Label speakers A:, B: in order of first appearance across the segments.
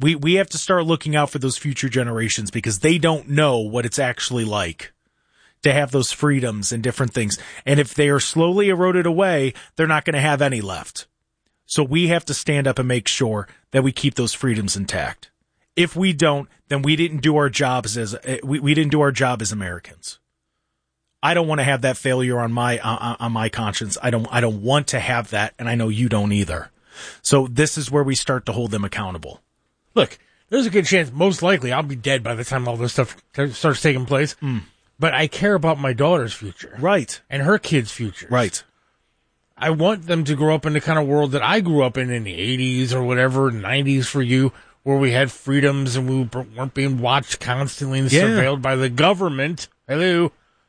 A: We have to start looking out for those future generations because they don't know what it's actually like to have those freedoms and different things. And if they are slowly eroded away, they're not going to have any left. So we have to stand up and make sure that we keep those freedoms intact. If we don't, then we didn't do our jobs as we didn't do our job as Americans. I don't want to have that failure on my conscience. I don't want to have that, and I know you don't either. So this is where we start to hold them accountable.
B: Look, there's a good chance, most likely, I'll be dead by the time all this stuff starts taking place. But I care about my daughter's future.
A: Right.
B: And her kids' futures.
A: Right.
B: I want them to grow up in the kind of world that I grew up in the 80s or whatever, 90s for you, where we had freedoms and we weren't being watched constantly and surveilled by the government. Hello.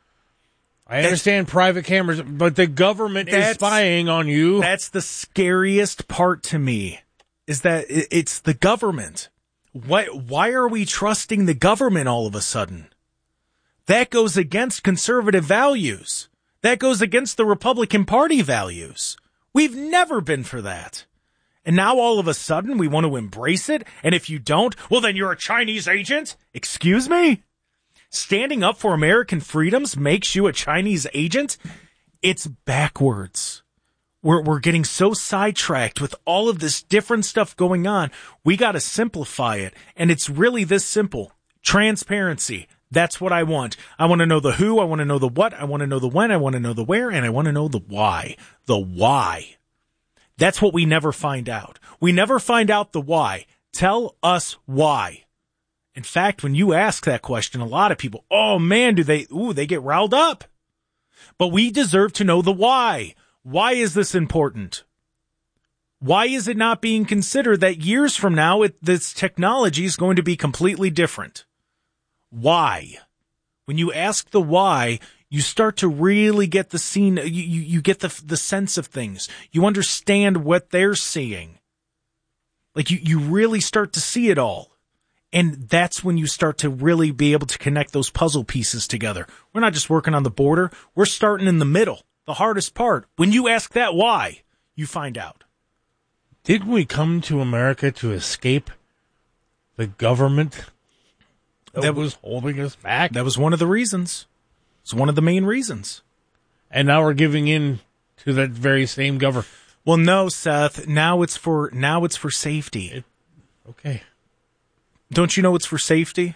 B: I understand private cameras, but the government is spying on you.
A: That's the scariest part to me, is that it's the government. Why are we trusting the government all of a sudden? That goes against conservative values. That goes against the Republican Party values. We've never been for that. And now all of a sudden we want to embrace it? And if you don't, well then you're a Chinese agent? Excuse me? Standing up for American freedoms makes you a Chinese agent? It's backwards. We're getting so sidetracked with all of this different stuff going on. We got to simplify it. And it's really this simple. Transparency. That's what I want. I want to know the who, I want to know the what, I want to know the when, I want to know the where, and I want to know the why. The why. That's what we never find out. We never find out the why. Tell us why. In fact, when you ask that question, a lot of people, oh man, they get riled up. But we deserve to know the why. Why is this important? Why is it not being considered that years from now, this technology is going to be completely different? Why? When you ask the why, you start to really get the scene. You get the sense of things. You understand what they're seeing. Like you really start to see it all. And that's when you start to really be able to connect those puzzle pieces together. We're not just working on the border. We're starting in the middle, the hardest part. When you ask that why, you find out.
B: Didn't we come to America to escape the government that was holding us back?
A: That was one of the reasons. It's one of the main reasons.
B: And now we're giving in to that very same government.
A: Well, no, Seth. Now it's for safety.
B: Okay.
A: Don't you know it's for safety?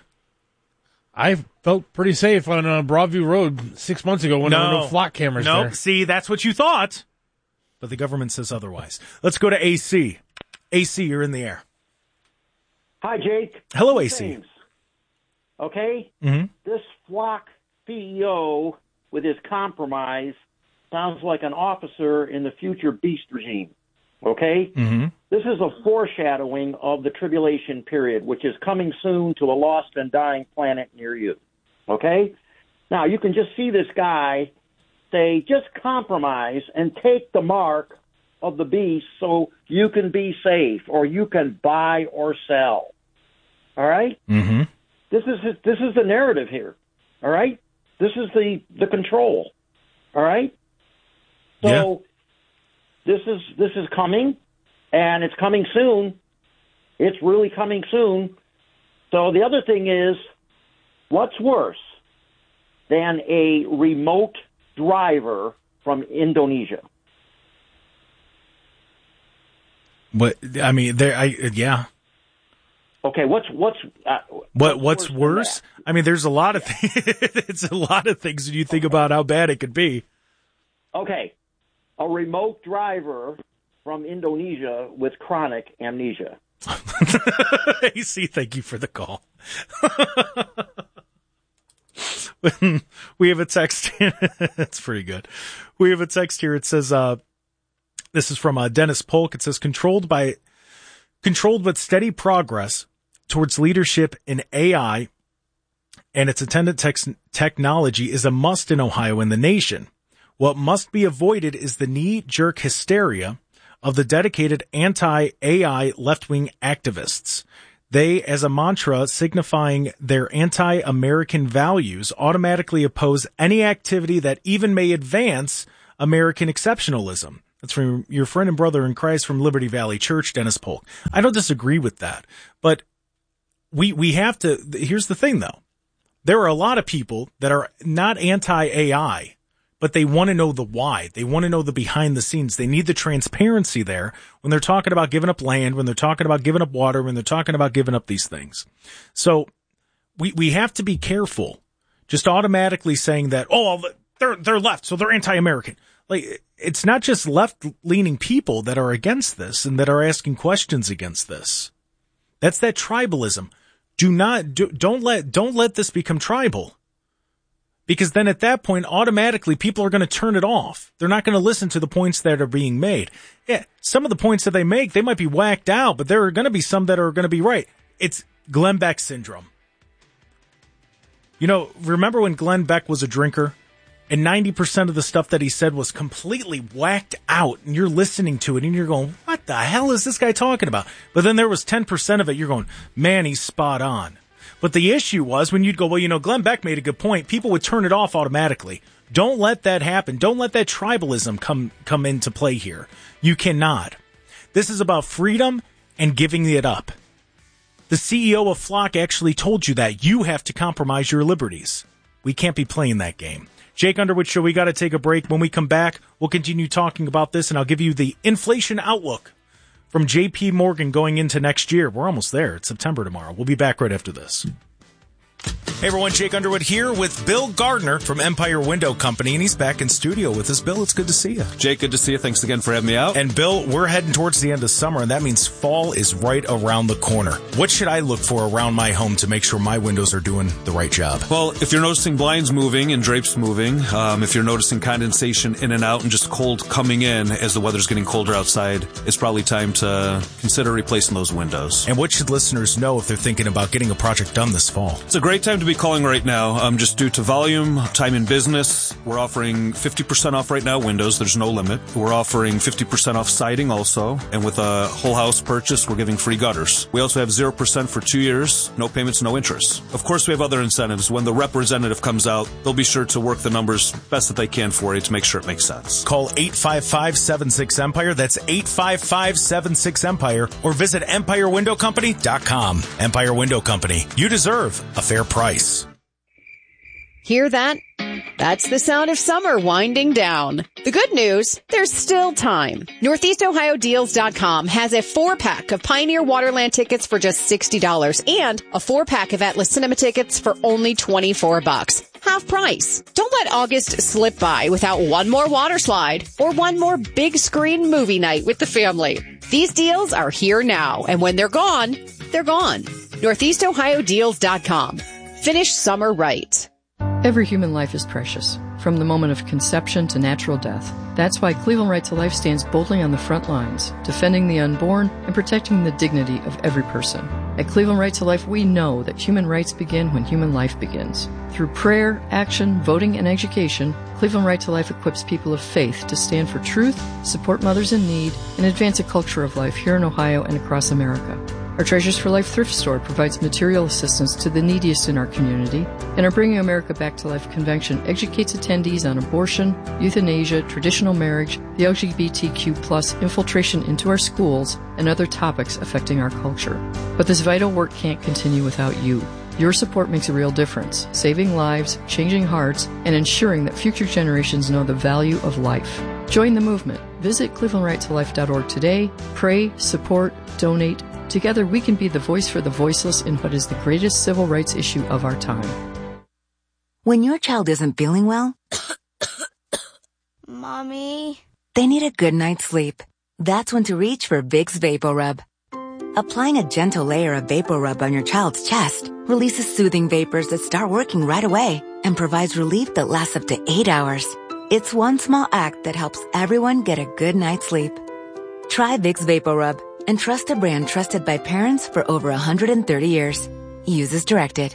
B: I felt pretty safe on Broadview Road 6 months ago when there were no flock cameras there.
A: No, see, that's what you thought. But the government says otherwise. Let's go to AC. AC, you're in the air.
C: Hi, Jake.
A: Hello, AC.
C: Okay?
A: Mm-hmm.
C: This flock CEO with his compromise sounds like an officer in the future beast regime. Okay?
A: Mm-hmm.
C: This is a foreshadowing of the tribulation period, which is coming soon to a lost and dying planet near you. Okay? Now, you can just see this guy say, just compromise and take the mark of the beast so you can be safe or you can buy or sell. All right?
A: Mm-hmm.
C: This is the narrative here. All right? This is the control. All right? So this is coming, and it's coming soon. It's really coming soon. So the other thing is, what's worse than a remote driver from Indonesia?
A: But I mean, yeah.
C: Okay, what's
A: worse? I mean, there's a lot of it's a lot of things when you think about how bad it could be.
C: Okay, a remote driver from Indonesia with chronic amnesia.
A: AC, thank you for the call. We have a text. That's pretty good. We have a text here. It says, this is from Dennis Polk. It says, controlled but steady progress towards leadership in AI and its attendant technology is a must in Ohio and the nation. What must be avoided is the knee-jerk hysteria of the dedicated anti-AI left-wing activists. They, as a mantra signifying their anti-American values, automatically oppose any activity that even may advance American exceptionalism. That's from your friend and brother in Christ from Liberty Valley Church, Dennis Polk. I don't disagree with that, but we have to, here's the thing though. There are a lot of people that are not anti-AI, but they want to know the why. They want to know the behind the scenes. They need the transparency there when they're talking about giving up land, when they're talking about giving up water, when they're talking about giving up these things. So we have to be careful just automatically saying that, oh, they're left, so they're anti-American. Like, it's not just left-leaning people that are against this and that are asking questions against this. That's that tribalism. Don't let this become tribal. Because then at that point, automatically, people are going to turn it off. They're not going to listen to the points that are being made. Yeah, some of the points that they make, they might be whacked out, but there are going to be some that are going to be right. It's Glenn Beck syndrome. You know, remember when Glenn Beck was a drinker? And 90% of the stuff that he said was completely whacked out. And you're listening to it and you're going, what the hell is this guy talking about? But then there was 10% of it. You're going, man, he's spot on. But the issue was when you'd go, well, you know, Glenn Beck made a good point. People would turn it off automatically. Don't let that happen. Don't let that tribalism come into play here. You cannot. This is about freedom and giving it up. The CEO of Flock actually told you that. You have to compromise your liberties. We can't be playing that game. Jake Underwood Show, we got to take a break. When we come back, we'll continue talking about this, and I'll give you the inflation outlook from J.P. Morgan going into next year. We're almost there. It's September tomorrow. We'll be back right after this. Hey everyone, Jake Underwood here with Bill Gardner from Empire Window Company, and he's back in studio with us. Bill, it's good to see you.
D: Jake, good to see you. Thanks again for having me out.
A: And Bill, we're heading towards the end of summer, and that means fall is right around the corner. What should I look for around my home to make sure my windows are doing the right job?
D: Well, if you're noticing blinds moving and drapes moving, if you're noticing condensation in and out and just cold coming in as the weather's getting colder outside, it's probably time to consider replacing those windows.
A: And what should listeners know if they're thinking about getting a project done this fall?
D: It's a great time to be calling right now, just due to volume, time in business. We're offering 50% off right now windows. There's no limit. We're offering 50% off siding also. And with a whole house purchase, we're giving free gutters. We also have 0% for 2 years, no payments, no interest. Of course, we have other incentives. When the representative comes out, they'll be sure to work the numbers best that they can for you to make sure it makes sense.
A: Call 855-76-EMPIRE. That's 855-76-EMPIRE. Or visit EmpireWindowCompany.com. Empire Window Company. You deserve a fair price.
E: Hear that? That's the sound of summer winding down. The good news, there's still time. NortheastOhioDeals.com has a 4-pack of Pioneer Waterland tickets for just $60 and a 4-pack of Atlas Cinema tickets for only $24. Half price. Don't let August slip by without one more water slide or one more big screen movie night with the family. These deals are here now, and when they're gone, they're gone. NortheastOhioDeals.com. Finish summer right.
F: Every human life is precious, from the moment of conception to natural death. That's why Cleveland Right to Life stands boldly on the front lines, defending the unborn and protecting the dignity of every person. At Cleveland Right to Life, we know that human rights begin when human life begins. Through prayer, action, voting, and education, Cleveland Right to Life equips people of faith to stand for truth, support mothers in need, and advance a culture of life here in Ohio and across America. Our Treasures for Life thrift store provides material assistance to the neediest in our community, and our Bringing America Back to Life convention educates attendees on abortion, euthanasia, traditional marriage, the LGBTQ+ infiltration into our schools, and other topics affecting our culture. But this vital work can't continue without you. Your support makes a real difference, saving lives, changing hearts, and ensuring that future generations know the value of life. Join the movement. Visit clevelandrighttolife.org today. Pray, support, donate. Together we can be the voice for the voiceless in what is the greatest civil rights issue of our time.
G: When your child isn't feeling well,
H: Mommy,
G: they need a good night's sleep. That's when to reach for Vicks VapoRub. Applying a gentle layer of VapoRub on your child's chest releases soothing vapors that start working right away and provides relief that lasts up to 8 hours. It's one small act that helps everyone get a good night's sleep. Try Vicks VapoRub and trust a brand trusted by parents for over 130 years. Use as directed.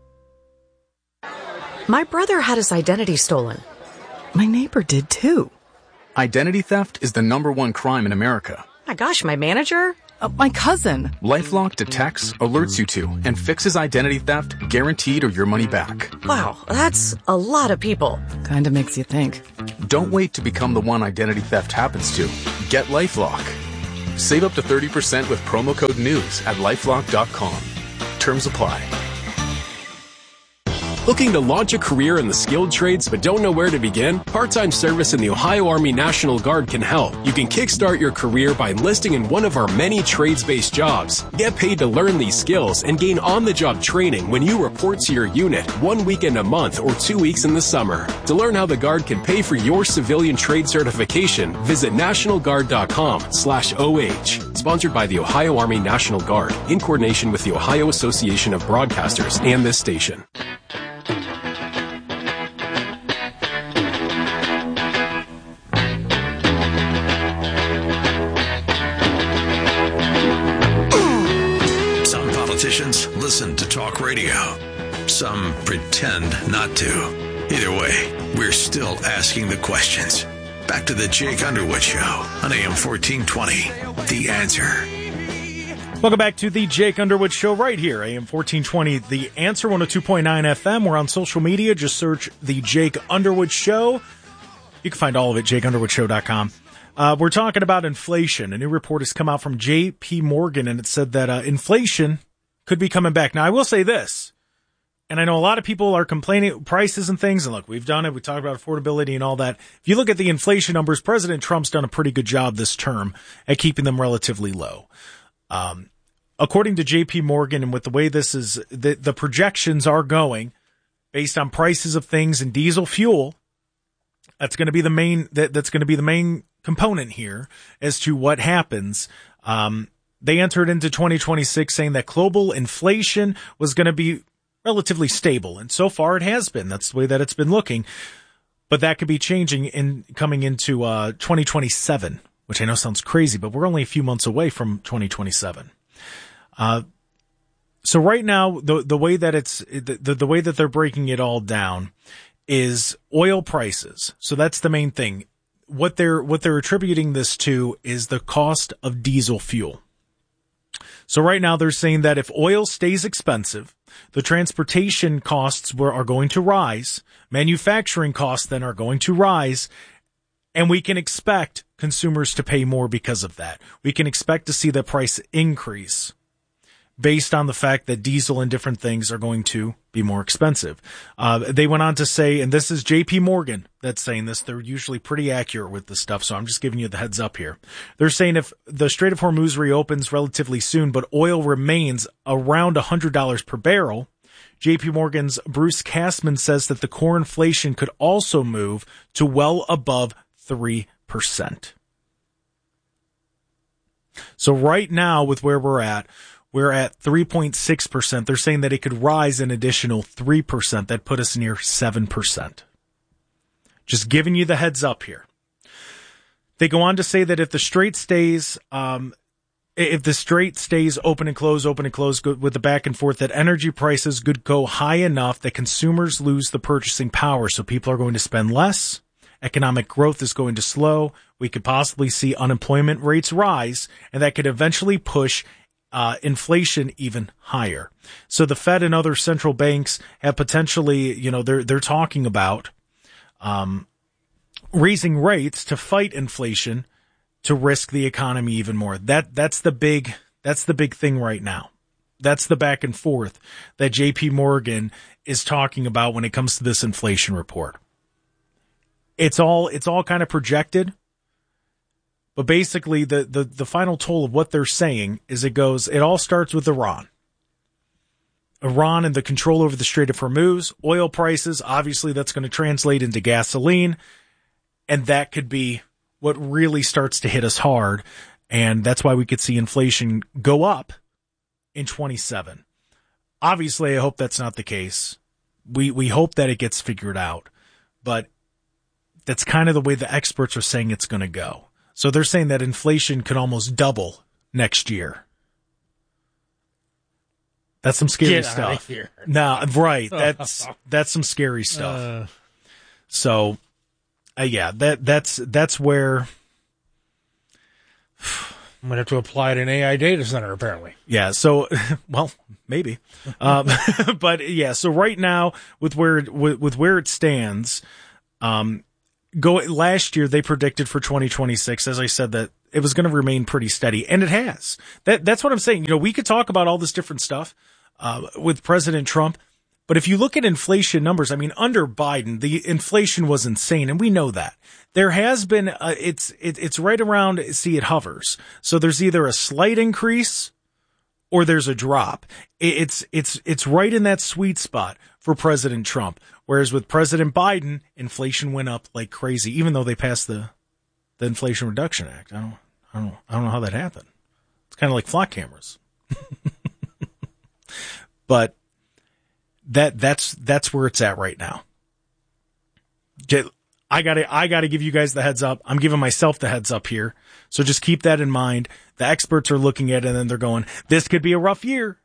I: My brother had his identity stolen. My neighbor did too.
J: Identity theft is the #1 crime in America.
I: My gosh, my manager? My cousin.
J: LifeLock detects, alerts you to, and fixes identity theft guaranteed or your money back.
I: Wow, that's a lot of people.
F: Kinda makes you think.
J: Don't wait to become the one identity theft happens to. Get LifeLock. Save up to 30% with promo code NEWS at LifeLock.com.
H: Terms apply. Looking to launch a career in the skilled trades but don't know where to begin? Part-time service in the Ohio Army National Guard can help. You can kickstart your career by enlisting in one of our many trades-based jobs. Get paid to learn these skills and gain on-the-job training when you report to your unit 1 weekend a month or 2 weeks in the summer. To learn how the Guard can pay for your civilian trade certification, visit nationalguard.com/OH. Sponsored by the Ohio Army National Guard in coordination with the Ohio Association of Broadcasters and this station.
K: Politicians listen to talk radio. Some pretend not to. Either way, we're still asking the questions. Back to the Jake Underwood Show on AM 1420. The Answer.
A: Welcome back to the Jake Underwood Show right here, AM 1420. The Answer, 102.9 FM. We're on social media. Just search the Jake Underwood Show. You can find all of it, JakeUnderwoodShow.com. We're talking about inflation. A new report has come out from J.P. Morgan, and it said that inflation could be coming back. Now, I will say this, and I know a lot of people are complaining prices and things, and look, we've done it. We talked about affordability and all that. If you look at the inflation numbers, President Trump's done a pretty good job this term at keeping them relatively low. According to J.P. Morgan, and with the way this is, the projections are going based on prices of things and diesel fuel, that's going to be the main, that's going to be the main component here as to what happens. They entered into 2026 saying that global inflation was going to be relatively stable. And so far it has been. That's the way that it's been looking. But that could be changing in coming into 2027, which I know sounds crazy, but we're only a few months away from 2027. So right now, the way that it's the way that they're breaking it all down is oil prices. So that's the main thing. What they're attributing this to is the cost of diesel fuel. So right now they're saying that if oil stays expensive, the transportation costs are going to rise, manufacturing costs then are going to rise, and we can expect consumers to pay more because of that. We can expect to see the price increase based on the fact that diesel and different things are going to be more expensive. They went on to say, and this is J.P. Morgan that's saying this, they're usually pretty accurate with this stuff, so I'm just giving you the heads up here. They're saying if the Strait of Hormuz reopens relatively soon, but oil remains around $100 per barrel, J.P. Morgan's Bruce Kasman says that the core inflation could also move to well above 3%. So right now, with where we're at 3.6%. They're saying that it could rise an additional 3%. That put us near 7%. Just giving you the heads up here. They go on to say that if the strait stays open and close with the back and forth, that energy prices could go high enough that consumers lose the purchasing power. So people are going to spend less. Economic growth is going to slow. We could possibly see unemployment rates rise, and that could eventually push inflation even higher. So the Fed and other central banks have potentially, they're talking about raising rates to fight inflation, to risk the economy even more. That's the big thing right now. That's the back and forth that J.P. Morgan is talking about when it comes to this inflation report. It's all kind of projected. But basically, the final toll of what they're saying is it all starts with Iran. Iran and the control over the Strait of Hormuz, oil prices, obviously that's going to translate into gasoline, and that could be what really starts to hit us hard, and that's why we could see inflation go up in 27. Obviously, I hope that's not the case. We hope that it gets figured out, but that's kind of the way the experts are saying it's going to go. So they're saying that inflation could almost double next year. That's some scary stuff. Out of here. Nah, right. That's some scary stuff. So, yeah, that's where
B: I'm gonna have to apply at an AI data center, apparently.
A: Yeah. So, well, maybe. But yeah. So right now, with where it stands, last year they predicted for 2026, as I said, that it was going to remain pretty steady, and it has. That's what I'm saying. We could talk about all this different stuff, with President Trump. But if you look at inflation numbers, I mean, under Biden, the inflation was insane, and we know that. There has been, it's right around, it hovers. So there's either a slight increase or there's a drop. It's right in that sweet spot for President Trump. Whereas with President Biden, inflation went up like crazy, even though they passed the Inflation Reduction Act. I don't know how that happened. It's kind of like flock cameras. But that's where it's at right now. I gotta give you guys the heads up. I'm giving myself the heads up here. So just keep that in mind. The experts are looking at it and then they're going, this could be a rough year.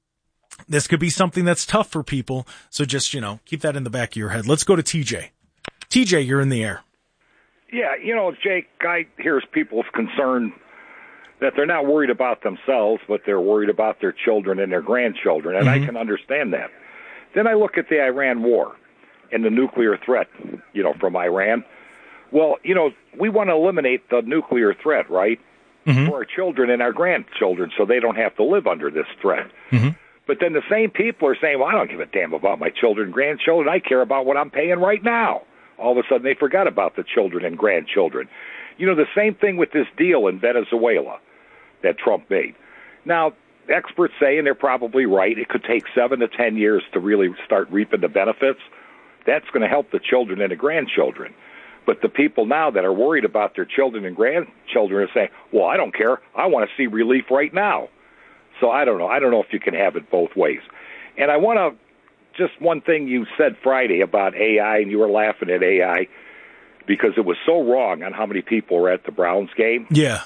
A: This could be something that's tough for people. So just, keep that in the back of your head. Let's go to TJ. TJ, you're in the air.
L: Yeah, Jake, I hear people's concern that they're not worried about themselves, but they're worried about their children and their grandchildren, and I can understand that. Then I look at the Iran war and the nuclear threat, from Iran. Well, we want to eliminate the nuclear threat, right, for our children and our grandchildren so they don't have to live under this threat. But then the same people are saying, well, I don't give a damn about my children and grandchildren. I care about what I'm paying right now. All of a sudden they forgot about the children and grandchildren. The same thing with this deal in Venezuela that Trump made. Now, experts say, and they're probably right, it could take 7 to 10 years to really start reaping the benefits. That's going to help the children and the grandchildren. But the people now that are worried about their children and grandchildren are saying, well, I don't care. I want to see relief right now. So I don't know. I don't know if you can have it both ways. And I want to, just one thing you said Friday about AI, and you were laughing at AI because it was so wrong on how many people were at the Browns game.
A: Yeah.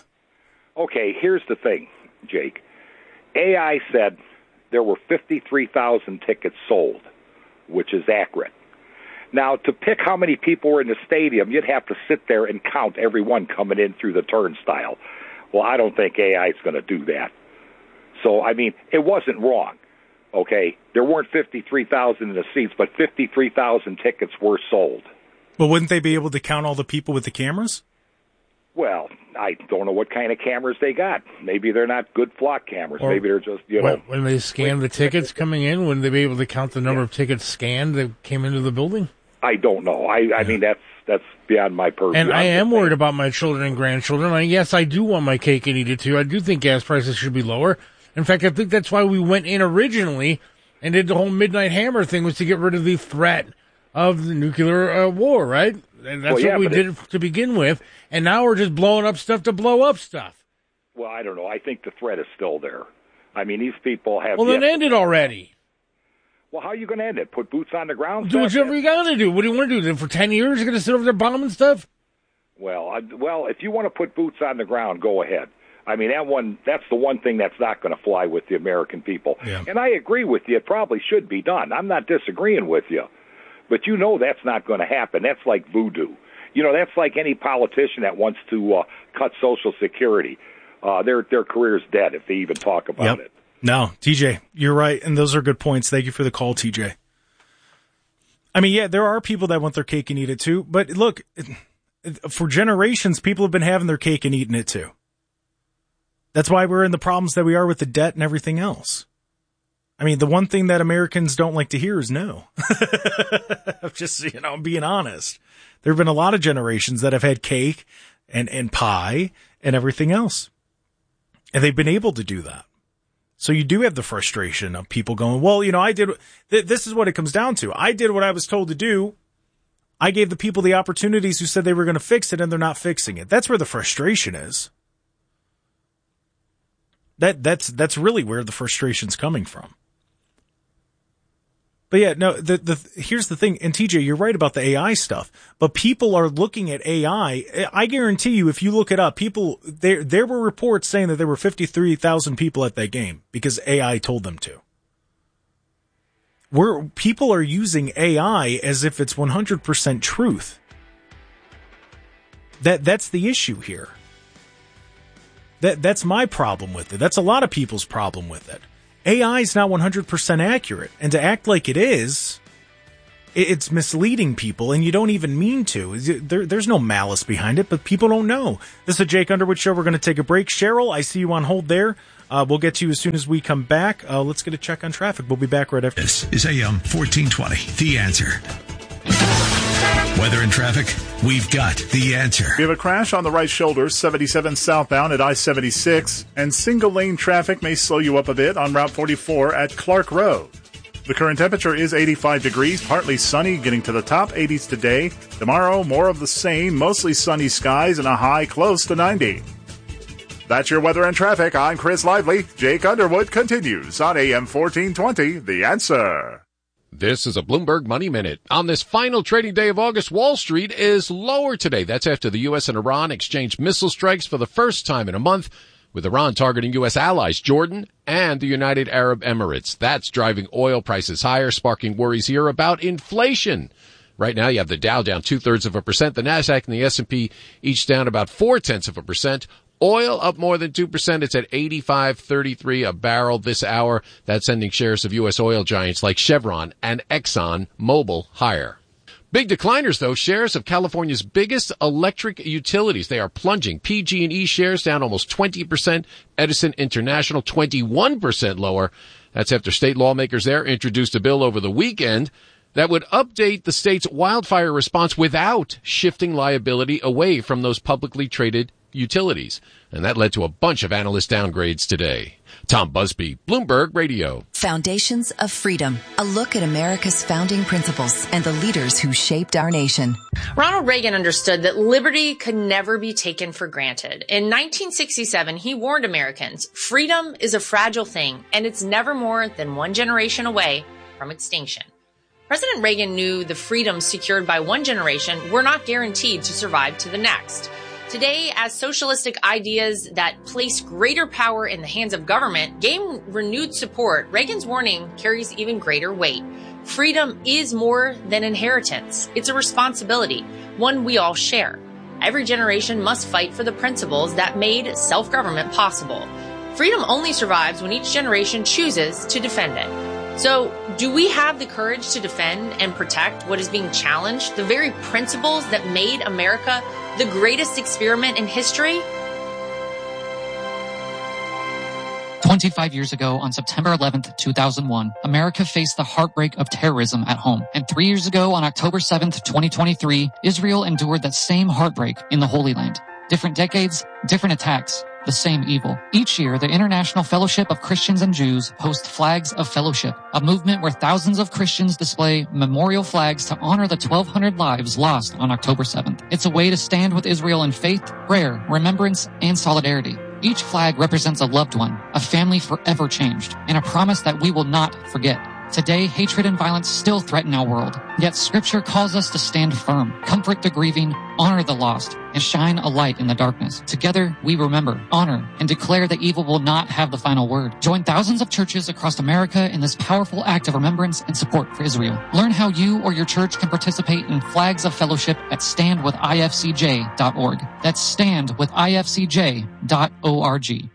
L: Okay, here's the thing, Jake. AI said there were 53,000 tickets sold, which is accurate. Now, to pick how many people were in the stadium, you'd have to sit there and count everyone coming in through the turnstile. Well, I don't think AI is going to do that. So, it wasn't wrong, okay? There weren't 53,000 in the seats, but 53,000 tickets were sold.
A: Well, wouldn't they be able to count all the people with the cameras?
L: Well, I don't know what kind of cameras they got. Maybe they're not good flock cameras.
B: Or
L: maybe they're just,
B: when they scan the tickets coming in, wouldn't they be able to count the number of tickets scanned that came into the building?
L: I don't know. I mean, that's beyond my purview.
B: And I am worried about my children and grandchildren. Yes, I do want my cake and eat it too. I do think gas prices should be lower. In fact, I think that's why we went in originally and did the whole Midnight Hammer thing, was to get rid of the threat of the nuclear war, right? And that's what we did to begin with. And now we're just blowing up stuff to blow up stuff.
L: Well, I don't know. I think the threat is still there. These people have...
B: Well, then end it already.
L: Well, how are you going to end it? Put boots on the ground?
B: Do whatever you got to do. What do you want to do? Then for 10 years you're going to sit over there bombing stuff?
L: Well, if you want to put boots on the ground, go ahead. That's the one thing that's not going to fly with the American people.
A: Yeah.
L: And I agree with you. It probably should be done. I'm not disagreeing with you. But that's not going to happen. That's like voodoo. That's like any politician that wants to cut Social Security. Their career's dead if they even talk about it.
A: No, TJ, you're right. And those are good points. Thank you for the call, TJ. There are people that want their cake and eat it too. But look, for generations, people have been having their cake and eating it too. That's why we're in the problems that we are with the debt and everything else. The one thing that Americans don't like to hear is no. I'm just, being honest. There have been a lot of generations that have had cake and pie and everything else. And they've been able to do that. So you do have the frustration of people going, well, this is what it comes down to. I did what I was told to do. I gave the people the opportunities who said they were going to fix it, and they're not fixing it. That's where the frustration is. That's really where the frustration's coming from. But yeah, no, here's the thing, and TJ, you're right about the AI stuff, but people are looking at AI. I guarantee you, if you look it up, there were reports saying that there were 53,000 people at that game because AI told them to. People are using AI as if it's 100% truth. That's the issue here. That's my problem with it. That's a lot of people's problem with it. AI is not 100% accurate, and to act like it is, it's misleading people, and you don't even mean to. There's no malice behind it, but people don't know. This is the Jake Underwood Show. We're going to take a break. Cheryl, I see you on hold there. We'll get to you as soon as we come back. Let's get a check on traffic. We'll be back right after.
K: This is AM 1420, The Answer. Weather and traffic, we've got the answer.
M: We have a crash on the right shoulder, 77 southbound at I-76, and single-lane traffic may slow you up a bit on Route 44 at Clark Road. The current temperature is 85 degrees, partly sunny, getting to the top 80s today. Tomorrow, more of the same, mostly sunny skies and a high close to 90. That's your weather and traffic. I'm Chris Lively. Jake Underwood continues on AM 1420, The Answer.
N: This is a Bloomberg Money Minute. On this final trading day of August, Wall Street is lower today. That's after the U.S. and Iran exchanged missile strikes for the first time in a month, with Iran targeting U.S. allies, Jordan and the United Arab Emirates. That's driving oil prices higher, sparking worries here about inflation. Right now, you have the Dow down 0.2%, the Nasdaq and the S&P each down about 0.4%. Oil up more than 2%. It's at $85.33 a barrel this hour. That's sending shares of U.S. oil giants like Chevron and Exxon Mobil higher. Big decliners, though. Shares of California's biggest electric utilities. They are plunging. PG&E shares down almost 20%. Edison International 21% lower. That's after state lawmakers there introduced a bill over the weekend that would update the state's wildfire response without shifting liability away from those publicly traded utilities. And that led to a bunch of analyst downgrades today. Tom Busby, Bloomberg Radio.
O: Foundations of Freedom, a look at America's founding principles and the leaders who shaped our nation.
P: Ronald Reagan understood that liberty could never be taken for granted. In 1967, he warned Americans, freedom is a fragile thing, and it's never more than one generation away from extinction. President Reagan knew the freedoms secured by one generation were not guaranteed to survive to the next. Today, as socialistic ideas that place greater power in the hands of government gain renewed support, Reagan's warning carries even greater weight. Freedom is more than inheritance. It's a responsibility, one we all share. Every generation must fight for the principles that made self-government possible. Freedom only survives when each generation chooses to defend it. So, do we have the courage to defend and protect what is being challenged, the very principles that made America the greatest experiment in history?
Q: 25 years ago, on September 11th, 2001, America faced the heartbreak of terrorism at home. And 3 years ago, on October 7th, 2023, Israel endured that same heartbreak in the Holy Land. Different decades, different attacks, the same evil. Each year, the International Fellowship of Christians and Jews hosts Flags of Fellowship, a movement where thousands of Christians display memorial flags to honor the 1,200 lives lost on October 7th. It's a way to stand with Israel in faith, prayer, remembrance, and solidarity. Each flag represents a loved one, a family forever changed, and a promise that we will not forget. Today, hatred and violence still threaten our world. Yet Scripture calls us to stand firm, comfort the grieving, honor the lost, and shine a light in the darkness. Together, we remember, honor, and declare that evil will not have the final word. Join thousands of churches across America in this powerful act of remembrance and support for Israel. Learn how you or your church can participate in Flags of Fellowship at standwithifcj.org. That's standwithifcj.org.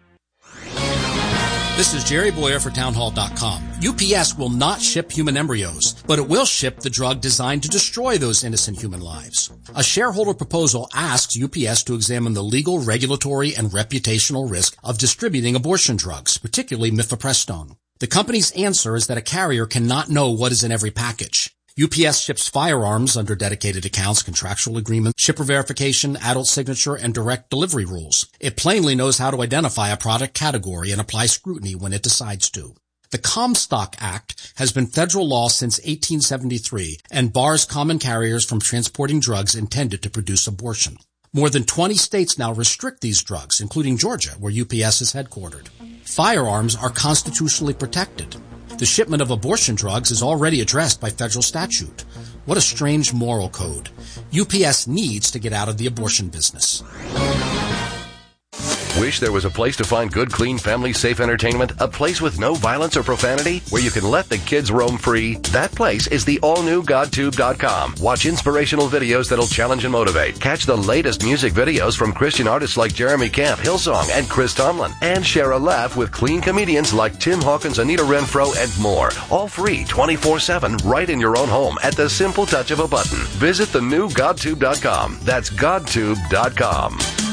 R: This is Jerry Boyer for townhall.com. UPS will not ship human embryos, but it will ship the drug designed to destroy those innocent human lives. A shareholder proposal asks UPS to examine the legal, regulatory, and reputational risk of distributing abortion drugs, particularly mifepristone. The company's answer is that a carrier cannot know what is in every package. UPS ships firearms under dedicated accounts, contractual agreements, shipper verification, adult signature, and direct delivery rules. It plainly knows how to identify a product category and apply scrutiny when it decides to. The Comstock Act has been federal law since 1873 and bars common carriers from transporting drugs intended to produce abortion. More than 20 states now restrict these drugs, including Georgia, where UPS is headquartered. Firearms are constitutionally protected. The shipment of abortion drugs is already addressed by federal statute. What a strange moral code. UPS needs to get out of the abortion business.
S: Wish there was a place to find good, clean, family-safe entertainment? A place with no violence or profanity? Where you can let the kids roam free? That place is the all-new GodTube.com. Watch inspirational videos that'll challenge and motivate. Catch the latest music videos from Christian artists like Jeremy Camp, Hillsong, and Chris Tomlin. And share a laugh with clean comedians like Tim Hawkins, Anita Renfro, and more. All free 24/7 right in your own home at the simple touch of a button. Visit the new GodTube.com. That's GodTube.com.